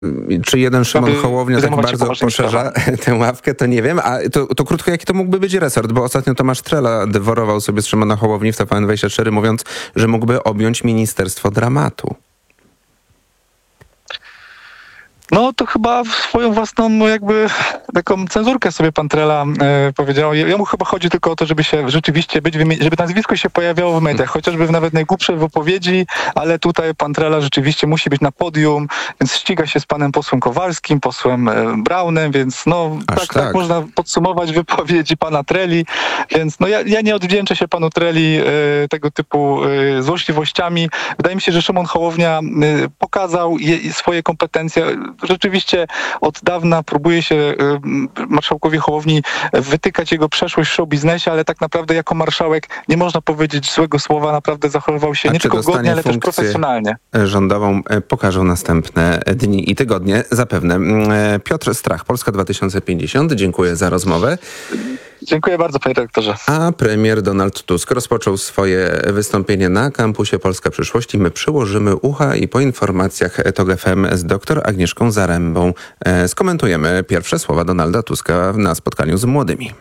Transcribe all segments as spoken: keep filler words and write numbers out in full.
Czy jeden Szymon Aby Hołownia tak zajmować się bardzo poważnymi poszerza sprawami. tę ławkę, to nie wiem. A to, to krótko, jaki to mógłby być resort? Bo ostatnio Tomasz Trela deworował sobie z Szymona Hołowni w T V N dwadzieścia cztery, mówiąc, że mógłby objąć Ministerstwo Dramatu. No to chyba swoją własną no, jakby taką cenzurkę sobie pan Trela e, powiedział. Jemu chyba chodzi tylko o to, żeby się rzeczywiście być, wymi- żeby nazwisko się pojawiało w mediach, chociażby w nawet najgłupszej wypowiedzi, ale tutaj pan Trela rzeczywiście musi być na podium, więc ściga się z panem posłem Kowalskim, posłem e, Braunem, więc no tak, tak. tak można podsumować wypowiedzi pana Treli, więc no ja, ja nie odwdzięczę się panu Treli e, tego typu e, złośliwościami. Wydaje mi się, że Szymon Hołownia e, pokazał je, swoje kompetencje. Rzeczywiście od dawna próbuje się y, marszałkowi Hołowni wytykać jego przeszłość w showbiznesie, ale tak naprawdę jako marszałek nie można powiedzieć złego słowa, naprawdę zachowywał się A nie tylko godnie, ale też funkcję profesjonalnie. Rządową pokażą następne dni i tygodnie zapewne. Piotr Strach, Polska dwa tysiące pięćdziesiąt. Dziękuję za rozmowę. Dziękuję bardzo, panie redaktorze. A premier Donald Tusk rozpoczął swoje wystąpienie na kampusie Polska Przyszłość i my przyłożymy ucha i po informacjach TOG F M z dr Agnieszką Zarębą e, skomentujemy pierwsze słowa Donalda Tuska na spotkaniu z młodymi.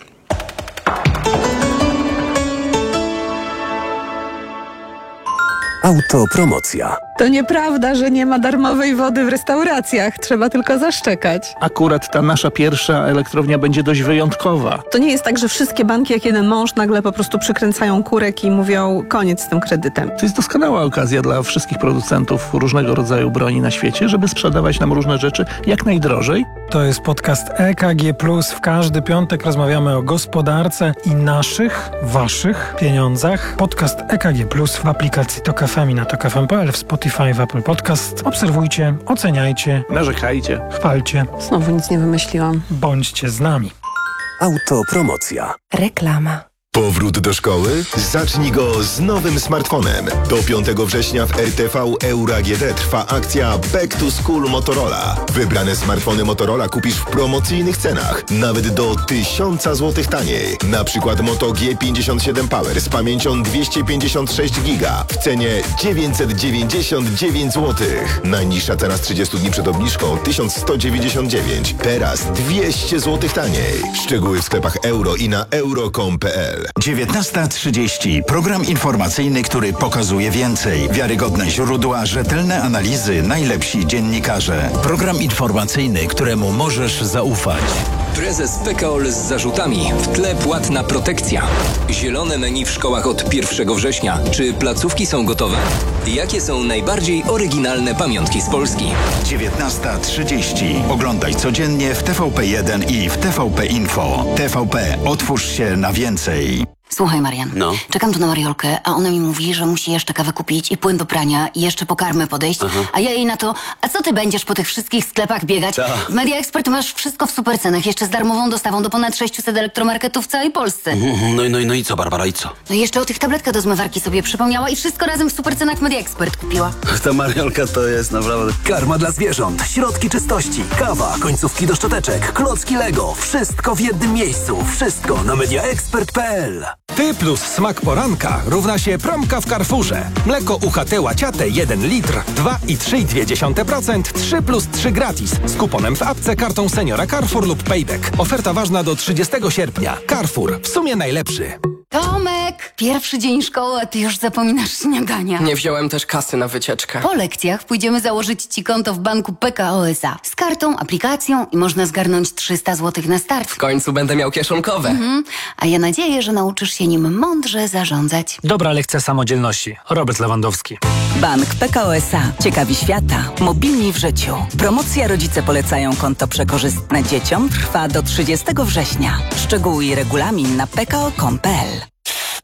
Autopromocja. To nieprawda, że nie ma darmowej wody w restauracjach. Trzeba tylko zaszczekać. Akurat ta nasza pierwsza elektrownia będzie dość wyjątkowa. To nie jest tak, że wszystkie banki jak jeden mąż nagle po prostu przykręcają kurek i mówią koniec z tym kredytem. To jest doskonała okazja dla wszystkich producentów różnego rodzaju broni na świecie, żeby sprzedawać nam różne rzeczy jak najdrożej. To jest podcast E K G plus. W każdy piątek rozmawiamy o gospodarce i naszych, waszych pieniądzach. Podcast E K G plus w aplikacji Tok F M i na tok f m kropka p l, w Spotify, w Apple Podcast. Obserwujcie, oceniajcie, Narzekajcie. chwalcie. Znowu nic nie wymyśliłam. Bądźcie z nami. Autopromocja. Reklama. Powrót do szkoły? Zacznij go z nowym smartfonem. Do piątego września w R T V Euro A G D trwa akcja Back to School Motorola. Wybrane smartfony Motorola kupisz w promocyjnych cenach, nawet do tysiąc złotych taniej. Na przykład Moto G pięćdziesiąt siedem Power z pamięcią dwieście pięćdziesiąt sześć giga w cenie dziewięćset dziewięćdziesiąt dziewięć złotych. Najniższa cena z trzydziestu dni przed obniżką tysiąc sto dziewięćdziesiąt dziewięć. Teraz dwieście złotych taniej. Szczegóły w sklepach euro i na euro kropka com kropka p l. dziewiętnasta trzydzieści. Program informacyjny, który pokazuje więcej. Wiarygodne źródła, rzetelne analizy, najlepsi dziennikarze. Program informacyjny, któremu możesz zaufać. Prezes P K O L z zarzutami. W tle płatna protekcja. Zielone menu w szkołach od pierwszego września. Czy placówki są gotowe? Jakie są najbardziej oryginalne pamiątki z Polski? dziewiętnasta trzydzieści. Oglądaj codziennie w T V P jeden i w T V P Info. T V P. Otwórz się na więcej. Słuchaj, Marian, No. czekam tu na Mariolkę, a ona mi mówi, że musi jeszcze kawę kupić i płyn do prania i jeszcze po karmę podejść, Aha. a ja jej na to, a co ty będziesz po tych wszystkich sklepach biegać? Ta. W Media Expert masz wszystko w supercenach, jeszcze z darmową dostawą do ponad sześciuset elektromarketów w całej Polsce. Mhm, No i, no, i- no i co, Barbara, i co? No i jeszcze o tych tabletkach do zmywarki sobie przypomniała i wszystko razem w supercenach w Media Expert kupiła. Ta Mariolka to jest naprawdę... Karma dla zwierząt, środki czystości, kawa, końcówki do szczoteczek, klocki Lego. Wszystko w jednym miejscu. Wszystko na mediaexpert kropka p l. Ty plus smak poranka równa się promka w Carrefourze. Mleko U H T łaciate jeden litr, dwa i trzy i dwie dziesiąte procent, trzy plus trzy gratis. Z kuponem w apce, kartą seniora Carrefour lub Payback. Oferta ważna do trzydziestego sierpnia. Carrefour. W sumie najlepszy. Tomek! Pierwszy dzień szkoły, a ty już zapominasz śniadania. Nie wziąłem też kasy na wycieczkę. Po lekcjach pójdziemy założyć ci konto w banku P K O S A. Z kartą, aplikacją i można zgarnąć trzysta złotych na start. W końcu będę miał kieszonkowe. Mhm. A ja nadzieję, że nauczysz się nim mądrze zarządzać. Dobra lekcja samodzielności. Robert Lewandowski. Bank P K O S A. Ciekawi świata. Mobilni w życiu. Promocja Rodzice polecają konto przekorzystne dzieciom trwa do trzydziestego września. Szczegóły i regulamin na p k o kropka com kropka p l.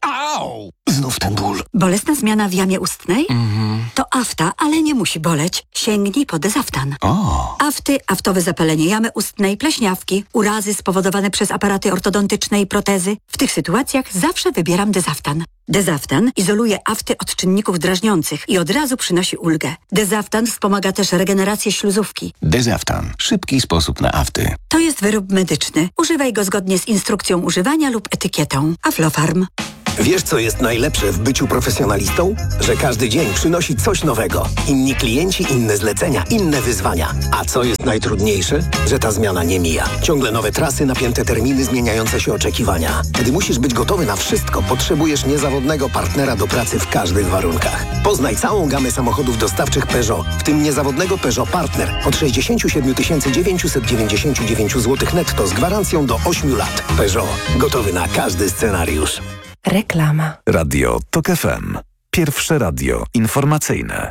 Au! Znów ten ból. Bolesna zmiana w jamie ustnej? Mhm. To afta, ale nie musi boleć. Sięgnij po Dezaftan. O! Afty, aftowe zapalenie jamy ustnej, pleśniawki, urazy spowodowane przez aparaty ortodontyczne i protezy. W tych sytuacjach zawsze wybieram Dezaftan. Dezaftan izoluje afty od czynników drażniących i od razu przynosi ulgę. Dezaftan wspomaga też regenerację śluzówki. Dezaftan. Szybki sposób na afty. To jest wyrób medyczny. Używaj go zgodnie z instrukcją używania lub etykietą. Aflofarm. Wiesz, co jest najlepsze w byciu profesjonalistą? Że każdy dzień przynosi coś nowego. Inni klienci, inne zlecenia, inne wyzwania. A co jest najtrudniejsze? Że ta zmiana nie mija. Ciągle nowe trasy, napięte terminy, zmieniające się oczekiwania. Gdy musisz być gotowy na wszystko, potrzebujesz niezawodnego partnera do pracy w każdych warunkach. Poznaj całą gamę samochodów dostawczych Peugeot, w tym niezawodnego Peugeot Partner od sześćdziesiąt siedem tysięcy dziewięćset dziewięćdziesiąt dziewięć złotych netto z gwarancją do ośmiu lat. Peugeot. Gotowy na każdy scenariusz. Reklama. Radio TOK F M. Pierwsze radio informacyjne.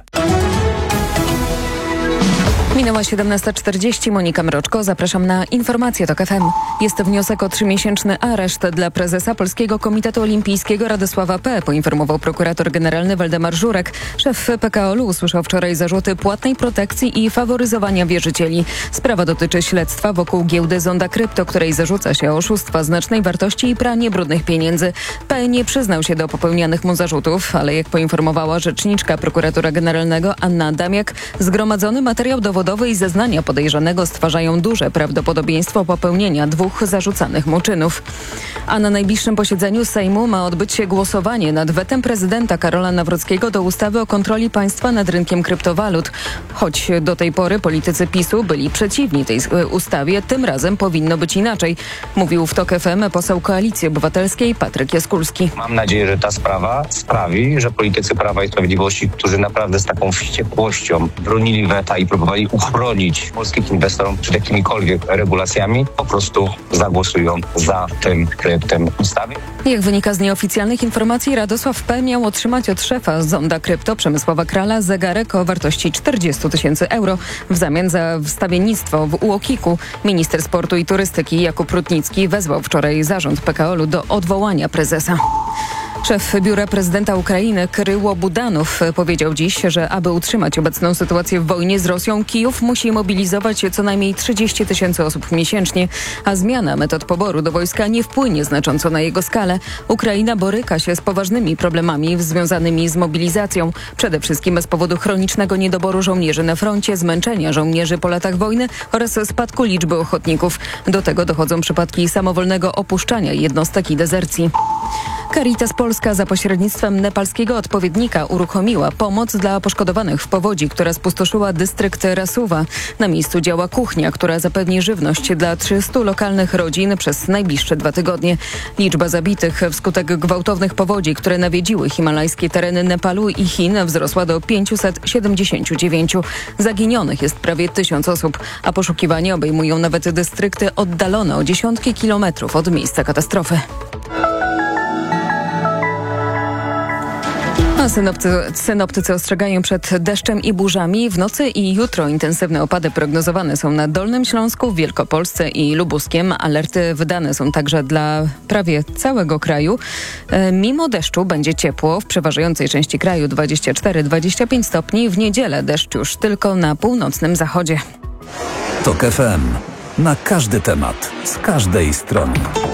Minęła siedemnasta czterdzieści. Monika Mroczko. Zapraszam na informacje TOK F M. Jest wniosek o trzymiesięczny areszt dla prezesa Polskiego Komitetu Olimpijskiego Radosława P., poinformował prokurator generalny Waldemar Żurek. Szef P K O L u usłyszał wczoraj zarzuty płatnej protekcji i faworyzowania wierzycieli. Sprawa dotyczy śledztwa wokół giełdy Zonda Krypto, której zarzuca się oszustwa znacznej wartości i pranie brudnych pieniędzy. P. nie przyznał się do popełnianych mu zarzutów, ale jak poinformowała rzeczniczka prokuratora generalnego Anna Adamiak, zgromadzony materiał dowodowy i zeznania podejrzanego stwarzają duże prawdopodobieństwo popełnienia dwóch zarzucanych mu czynów. A na najbliższym posiedzeniu Sejmu ma odbyć się głosowanie nad wetem prezydenta Karola Nawrockiego do ustawy o kontroli państwa nad rynkiem kryptowalut. Choć do tej pory politycy PiSu byli przeciwni tej ustawie, tym razem powinno być inaczej, mówił w TOK F M poseł Koalicji Obywatelskiej Patryk Jaskulski. Mam nadzieję, że ta sprawa sprawi, że politycy Prawa i Sprawiedliwości, którzy naprawdę z taką wściekłością bronili weta i próbowali uchronić polskich inwestorów przed jakimikolwiek regulacjami, po prostu zagłosują za tym projektem ustawy. Jak wynika z nieoficjalnych informacji, Radosław P. miał otrzymać od szefa Zonda Krypto Przemysława Krala zegarek o wartości czterdzieści tysięcy euro w zamian za wstawiennictwo w U O K I K-u. Minister sportu i turystyki Jakub Rutnicki wezwał wczoraj zarząd P K O L u do odwołania prezesa. Szef Biura Prezydenta Ukrainy Kryło Budanow powiedział dziś, że aby utrzymać obecną sytuację w wojnie z Rosją, Kijów musi mobilizować co najmniej trzydzieści tysięcy osób miesięcznie, a zmiana metod poboru do wojska nie wpłynie znacząco na jego skalę. Ukraina boryka się z poważnymi problemami związanymi z mobilizacją. Przede wszystkim z powodu chronicznego niedoboru żołnierzy na froncie, zmęczenia żołnierzy po latach wojny oraz spadku liczby ochotników. Do tego dochodzą przypadki samowolnego opuszczania jednostek i dezercji. Caritas Polska za pośrednictwem nepalskiego odpowiednika uruchomiła pomoc dla poszkodowanych w powodzi, która spustoszyła dystrykt Rasuwa. Na miejscu działa kuchnia, która zapewni żywność dla trzystu lokalnych rodzin przez najbliższe dwa tygodnie. Liczba zabitych wskutek gwałtownych powodzi, które nawiedziły himalajskie tereny Nepalu i Chin, wzrosła do pięćset siedemdziesiąt dziewięć. Zaginionych jest prawie tysiąc osób, a poszukiwania obejmują nawet dystrykty oddalone o dziesiątki kilometrów od miejsca katastrofy. A synopty, synoptycy ostrzegają przed deszczem i burzami. W nocy i jutro intensywne opady prognozowane są na Dolnym Śląsku, w Wielkopolsce i Lubuskiem. Alerty wydane są także dla prawie całego kraju. E, mimo deszczu będzie ciepło. W przeważającej części kraju dwadzieścia cztery do dwudziestu pięciu stopni. W niedzielę deszcz już tylko na północnym zachodzie. TOK F M. Na każdy temat. Z każdej strony.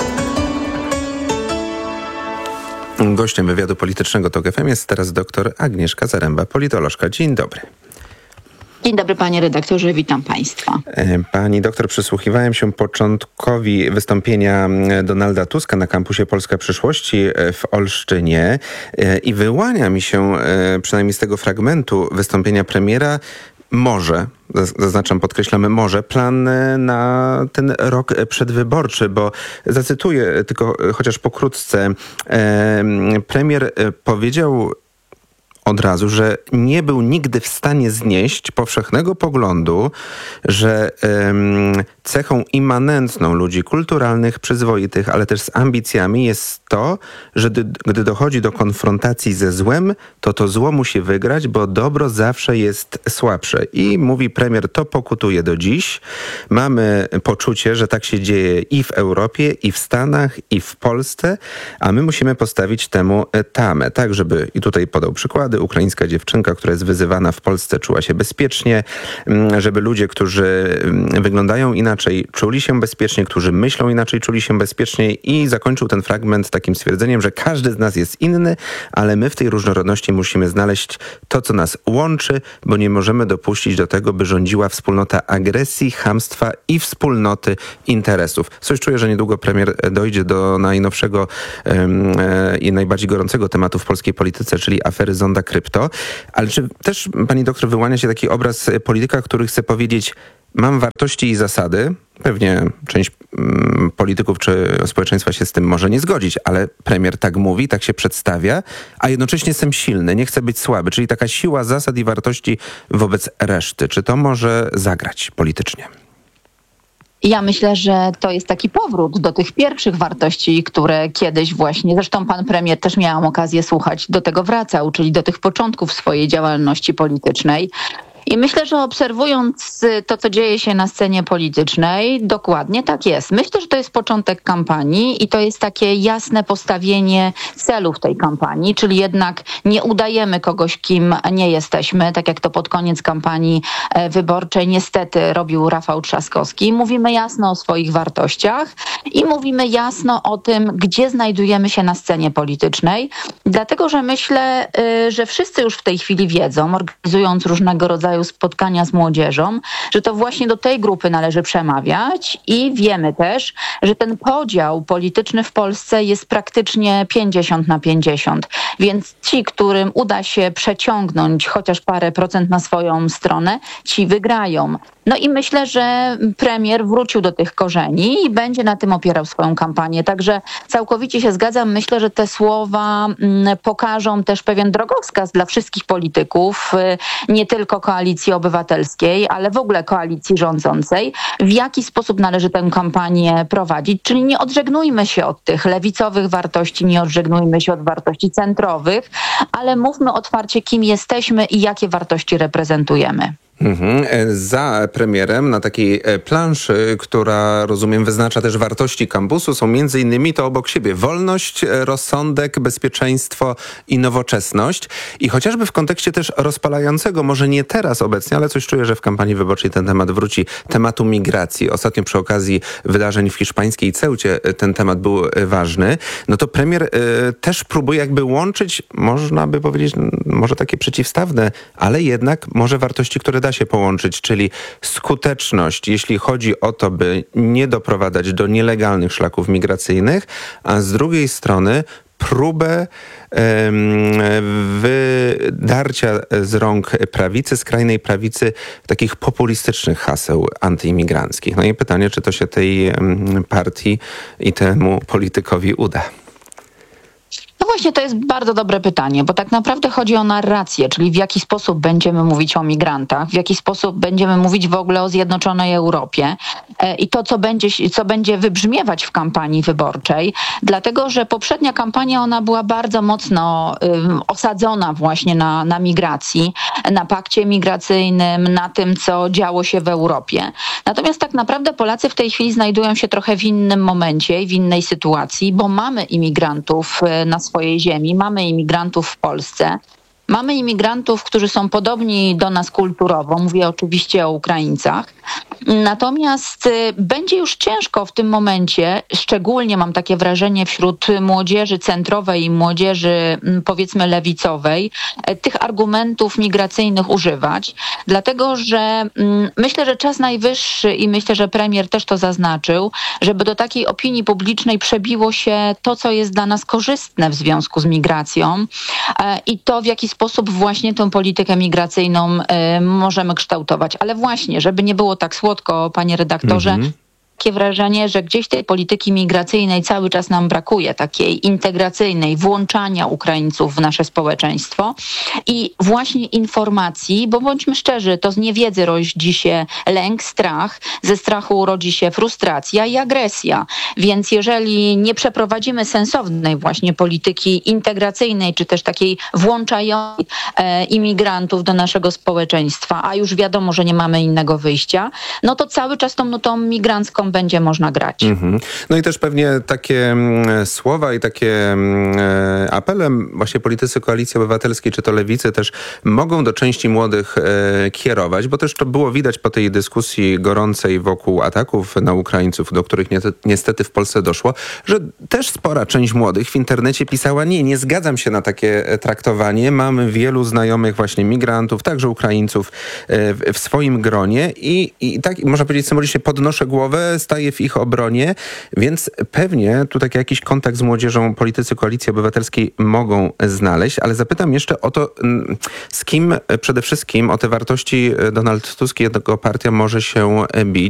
Gościem wywiadu politycznego TOK F M jest teraz dr Agnieszka Zaręba, politolożka. Dzień dobry. Dzień dobry panie redaktorze, witam państwa. Pani doktor, przysłuchiwałem się początkowi wystąpienia Donalda Tuska na kampusie Polska Przyszłości w Olsztynie i wyłania mi się, przynajmniej z tego fragmentu wystąpienia premiera, może, zaznaczam, podkreślamy, może plan na ten rok przedwyborczy, bo zacytuję tylko chociaż pokrótce. Premier powiedział od razu, że nie był nigdy w stanie znieść powszechnego poglądu, że um, cechą immanentną ludzi kulturalnych, przyzwoitych, ale też z ambicjami jest to, że gdy, gdy dochodzi do konfrontacji ze złem, to to zło musi wygrać, bo dobro zawsze jest słabsze. I mówi premier, to pokutuje do dziś. Mamy poczucie, że tak się dzieje i w Europie, i w Stanach, i w Polsce, a my musimy postawić temu tamę, tak żeby, i tutaj podał przykłady, zasady ukraińska dziewczynka, która jest wyzywana w Polsce, czuła się bezpiecznie, żeby ludzie, którzy wyglądają inaczej, czuli się bezpiecznie, którzy myślą inaczej, czuli się bezpiecznie i zakończył ten fragment takim stwierdzeniem, że każdy z nas jest inny, ale my w tej różnorodności musimy znaleźć to, co nas łączy, bo nie możemy dopuścić do tego, by rządziła wspólnota agresji, chamstwa i wspólnoty interesów. Coś czuję, że niedługo premier dojdzie do najnowszego um, e, i najbardziej gorącego tematu w polskiej polityce, czyli afery Zonda Krypto. Ale czy też, pani doktor, wyłania się taki obraz polityka, który chce powiedzieć: mam wartości i zasady. Pewnie część mm, polityków czy społeczeństwa się z tym może nie zgodzić, ale premier tak mówi, tak się przedstawia, a jednocześnie jestem silny, nie chcę być słaby. Czyli taka siła zasad i wartości wobec reszty. Czy to może zagrać politycznie? Ja myślę, że to jest taki powrót do tych pierwszych wartości, które kiedyś właśnie, zresztą pan premier też miałam okazję słuchać, do tego wracał, czyli do tych początków swojej działalności politycznej. I myślę, że obserwując to, co dzieje się na scenie politycznej, dokładnie tak jest. Myślę, że to jest początek kampanii i to jest takie jasne postawienie celów tej kampanii, czyli jednak nie udajemy kogoś, kim nie jesteśmy, tak jak to pod koniec kampanii wyborczej niestety robił Rafał Trzaskowski. Mówimy jasno o swoich wartościach i mówimy jasno o tym, gdzie znajdujemy się na scenie politycznej, dlatego że myślę, że wszyscy już w tej chwili wiedzą, organizując różnego rodzaju spotkania z młodzieżą, że to właśnie do tej grupy należy przemawiać i wiemy też, że ten podział polityczny w Polsce jest praktycznie pięćdziesiąt na pięćdziesiąt, więc ci, którym uda się przeciągnąć chociaż parę procent na swoją stronę, ci wygrają. No i myślę, że premier wrócił do tych korzeni i będzie na tym opierał swoją kampanię. Także całkowicie się zgadzam. Myślę, że te słowa pokażą też pewien drogowskaz dla wszystkich polityków, nie tylko Koalicji Obywatelskiej, ale w ogóle koalicji rządzącej, w jaki sposób należy tę kampanię prowadzić. Czyli nie odżegnujmy się od tych lewicowych wartości, nie odżegnujmy się od wartości centrowych, ale mówmy otwarcie, kim jesteśmy i jakie wartości reprezentujemy. Mhm. Za premierem na takiej planszy, która, rozumiem, wyznacza też wartości kampusu, są między innymi to obok siebie wolność, rozsądek, bezpieczeństwo i nowoczesność. I chociażby w kontekście też rozpalającego, może nie teraz obecnie, ale coś czuję, że w kampanii wyborczej ten temat wróci, tematu migracji. Ostatnio przy okazji wydarzeń w hiszpańskiej Ceucie ten temat był ważny. No to premier y, też próbuje jakby łączyć, można by powiedzieć, może takie przeciwstawne, ale jednak może wartości, które da się połączyć, czyli skuteczność, jeśli chodzi o to, by nie doprowadzać do nielegalnych szlaków migracyjnych, a z drugiej strony próbę um, wydarcia z rąk prawicy, skrajnej prawicy, takich populistycznych haseł antyimigranckich. No i pytanie, czy to się tej um, partii i temu politykowi uda. No właśnie, to jest bardzo dobre pytanie, bo tak naprawdę chodzi o narrację, czyli w jaki sposób będziemy mówić o migrantach, w jaki sposób będziemy mówić w ogóle o zjednoczonej Europie i to, co będzie, co będzie wybrzmiewać w kampanii wyborczej, dlatego że poprzednia kampania, ona była bardzo mocno um, osadzona właśnie na, na migracji, na pakcie migracyjnym, na tym, co działo się w Europie. Natomiast tak naprawdę Polacy w tej chwili znajdują się trochę w innym momencie i w innej sytuacji, bo mamy imigrantów na swojej ziemi, mamy imigrantów w Polsce, mamy imigrantów, którzy są podobni do nas kulturowo, mówię oczywiście o Ukraińcach, natomiast będzie już ciężko w tym momencie, szczególnie mam takie wrażenie wśród młodzieży centrowej i młodzieży powiedzmy lewicowej, tych argumentów migracyjnych używać, dlatego że myślę, że czas najwyższy i myślę, że premier też to zaznaczył, żeby do takiej opinii publicznej przebiło się to, co jest dla nas korzystne w związku z migracją i to, w jaki sposób właśnie tę politykę migracyjną możemy kształtować. Ale właśnie, żeby nie było tak słodko, panie redaktorze, mm-hmm. takie wrażenie, że gdzieś tej polityki migracyjnej cały czas nam brakuje, takiej integracyjnej, włączania Ukraińców w nasze społeczeństwo i właśnie informacji, bo bądźmy szczerzy, to z niewiedzy rodzi się lęk, strach, ze strachu urodzi się frustracja i agresja. Więc jeżeli nie przeprowadzimy sensownej właśnie polityki integracyjnej, czy też takiej włączającej e, imigrantów do naszego społeczeństwa, a już wiadomo, że nie mamy innego wyjścia, no to cały czas tą nutą migrancką będzie można grać. Mhm. No i też pewnie takie mm, słowa i takie mm, apele właśnie politycy Koalicji Obywatelskiej czy to Lewicy też mogą do części młodych e, kierować, bo też to było widać po tej dyskusji gorącej wokół ataków na Ukraińców, do których ni- niestety w Polsce doszło, że też spora część młodych w internecie pisała: nie, nie zgadzam się na takie traktowanie. Mam wielu znajomych właśnie migrantów, także Ukraińców e, w, w swoim gronie i, i tak można powiedzieć symbolicznie podnoszę głowę, staję w ich obronie, więc pewnie tu taki jakiś kontakt z młodzieżą politycy Koalicji Obywatelskiej mogą znaleźć, ale zapytam jeszcze o to, z kim przede wszystkim o te wartości Donald Tusk i jego partia może się bić.